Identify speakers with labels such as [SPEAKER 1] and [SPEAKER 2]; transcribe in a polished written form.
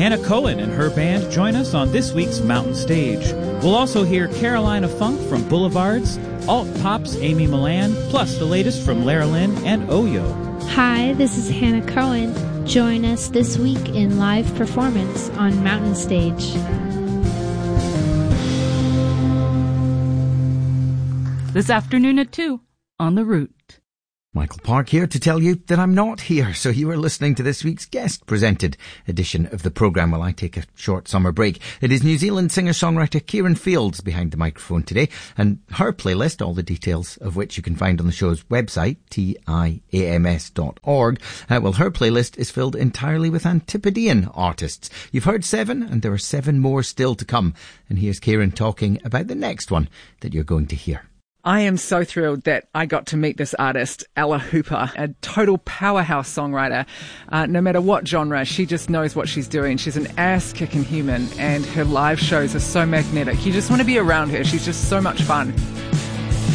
[SPEAKER 1] Hannah Cohen and her band join us on this week's Mountain Stage. We'll also hear Carolina Funk from Boulevards, Alt Pop's Amy Milan, plus the latest from Lara Lynn and Oyo.
[SPEAKER 2] Hi, this is Hannah Cohen. Join us this week in live performance on Mountain Stage.
[SPEAKER 3] This afternoon at 2 on The Route.
[SPEAKER 4] Michael Park here to tell you that I'm not here, so you are listening to this week's guest-presented edition of the programme while I take a short summer break. It is New Zealand singer-songwriter Kieran Fields behind the microphone today, and her playlist, all the details of which you can find on the show's website, tiams.org, well, her playlist is filled entirely with Antipodean artists. You've heard 7, and there are 7 more still to come, and here's Kieran talking about the next one that you're going to hear.
[SPEAKER 5] I am so thrilled that I got to meet this artist, Ella Hooper, a total powerhouse songwriter. No matter what genre, she just knows what she's doing. She's an ass-kicking human, and her live shows are so magnetic. You just want to be around her. She's just so much fun.